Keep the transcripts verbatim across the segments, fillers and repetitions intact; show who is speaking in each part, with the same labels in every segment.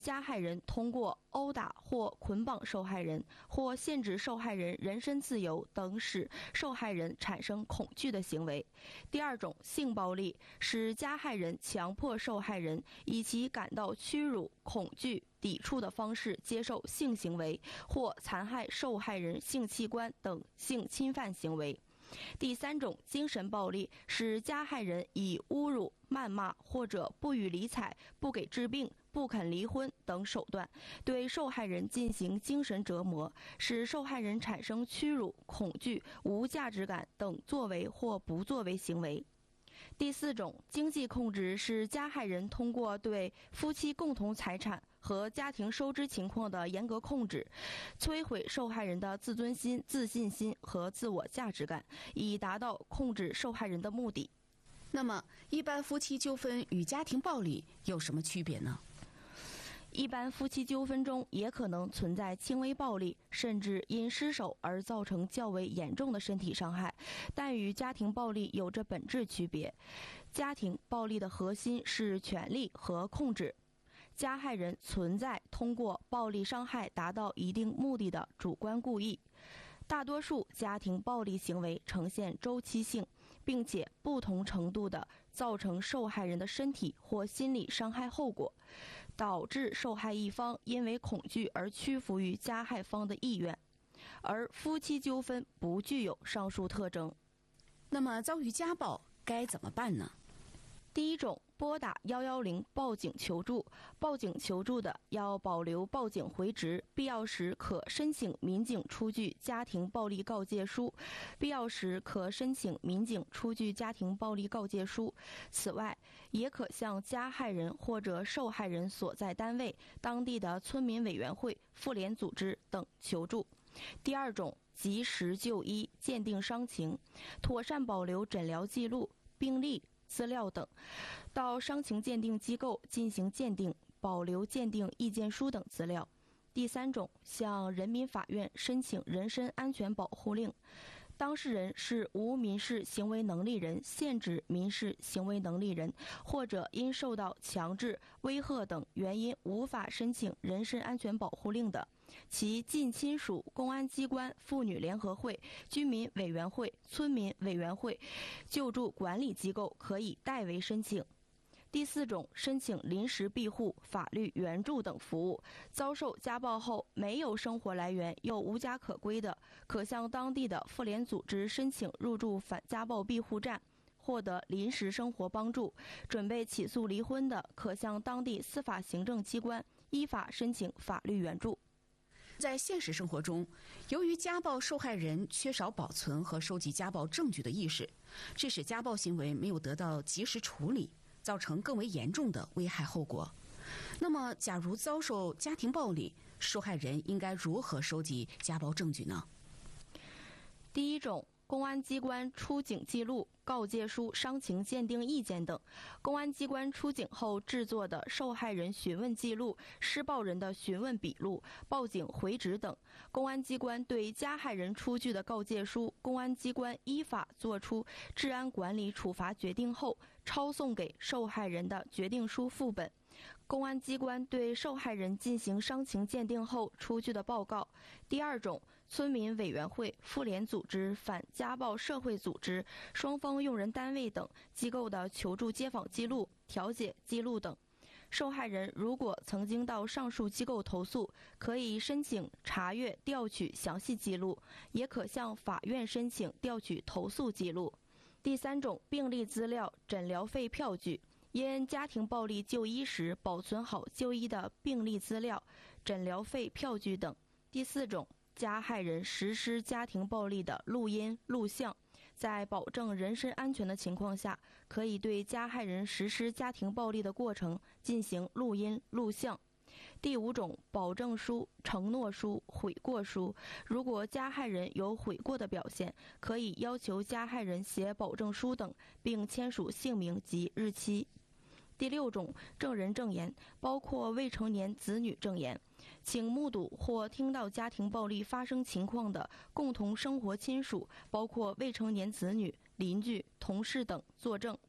Speaker 1: 加害人通过殴打或捆绑受害人，或限制受害人人身自由等使受害人产生恐惧的行为。第二种，性暴力，使加害人强迫受害人以其感到屈辱、恐惧、抵触的方式接受性行为，或残害受害人性器官等性侵犯行为。第三种，精神暴力，使加害人以侮辱、谩骂或者不予理睬、不给治病、不肯离婚等手段对受害人进行精神折磨，使受害人产生屈辱、恐惧、无价值感等作为或不作为行为。第四种，经济控制，是加害人通过对夫妻共同财产和家庭收支情况的严格控制，摧毁受害人的自尊心、自信心和自我价值感，以达到控制受害人的目的。
Speaker 2: 那么，一般夫妻纠纷与家庭暴力有什么区别呢？
Speaker 1: 一般夫妻纠纷中也可能存在轻微暴力，甚至因失手而造成较为严重的身体伤害，但与家庭暴力有着本质区别。家庭暴力的核心是权力和控制，加害人存在通过暴力伤害达到一定目的的主观故意。大多数家庭暴力行为呈现周期性，并且不同程度地造成受害人的身体或心理伤害后果，导致受害一方因为恐惧而屈服于加害方的意愿。而夫妻纠纷不具有上述特征。
Speaker 2: 那么遭遇家暴该怎么办呢？
Speaker 1: 第一种，拨打一一零报警求助。报警求助的要保留报警回执，必要时可申请民警出具家庭暴力告诫书，必要时可申请民警出具家庭暴力告诫书。此外，也可向加害人或者受害人所在单位、当地的村民委员会、妇联组织等求助。第二种，及时就医，鉴定伤情，妥善保留诊疗记录、病历、资料等，到伤情鉴定机构进行鉴定，保留鉴定意见书等资料。第三种，向人民法院申请人身安全保护令，当事人是无民事行为能力人、现职民事行为能力人，或者因受到强制、威吓等原因无法申请人身安全保护令的，其近亲属、公安机关、妇女联合会、居民委员会、村民委员会、救助管理机构可以代为申请。第四种，申请临时庇护、法律援助等服务。遭受家暴后没有生活来源又无家可归的，可向当地的妇联组织申请入住反家暴庇护站，获得临时生活帮助。准备起诉离婚的，可向当地司法行政机关依法申请法律援助。
Speaker 2: 在现实生活中，由于家暴受害人缺少保存和收集家暴证据的意识，致使家暴行为没有得到及时处理，造成更为严重的危害后果。那么，假如遭受家庭暴力，受害人应该如何收集家暴证据呢？
Speaker 1: 第一种，公安机关出警记录、告诫书、伤情鉴定意见等。公安机关出警后制作的受害人询问记录、施暴人的询问笔录、报警回执等。公安机关对加害人出具的告诫书，公安机关依法作出治安管理处罚决定后，抄送给受害人的决定书副本。公安机关对受害人进行伤情鉴定后出具的报告。第二种，村民委员会、妇联组织、反家暴社会组织、双方用人单位等机构的求助街访记录、调解记录等。受害人如果曾经到上述机构投诉，可以申请查阅调取详细记录，也可向法院申请调取投诉记录。第三种，病历资料、诊疗费票据。因家庭暴力就医时保存好就医的病历资料、诊疗费票据等。第四种，加害人实施家庭暴力的录音、录像，在保证人身安全的情况下，可以对加害人实施家庭暴力的过程进行录音、录像。第五种，保证书、承诺书、悔过书。如果加害人有悔过的表现，可以要求加害人写保证书等，并签署姓名及日期。第六种，证人证言，包括未成年子女证言，请目睹或听到家庭暴力发生情况的共同生活亲属，包括未成年子女、邻居、同事等作证。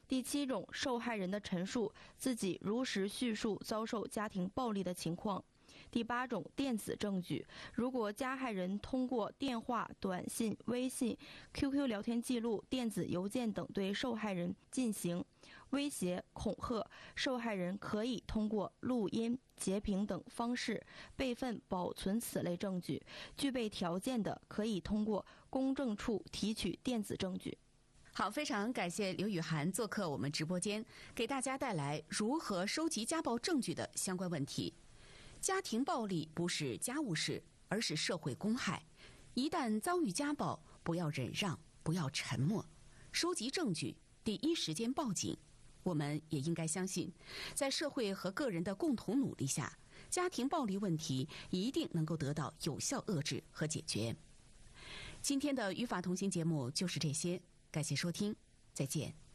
Speaker 1: 第七种，受害人的陈述，自己如实叙述遭受家庭暴力的情况。第八种，电子证据，如果加害人通过电话、短信、微信、Q Q 聊天记录、电子邮件等对受害人进行威胁、恐吓，受害人可以通过录音、截屏等方式备份保存此类证据。具备条件的，可以通过公证处提取电子证据。
Speaker 2: 好，非常感谢刘雨涵做客我们直播间，给大家带来如何收集家暴证据的相关问题。家庭暴力不是家务事，而是社会公害。一旦遭遇家暴，不要忍让，不要沉默，收集证据，第一时间报警。我们也应该相信，在社会和个人的共同努力下，家庭暴力问题一定能够得到有效遏制和解决。今天的与法同行节目就是这些，感谢收听，再见。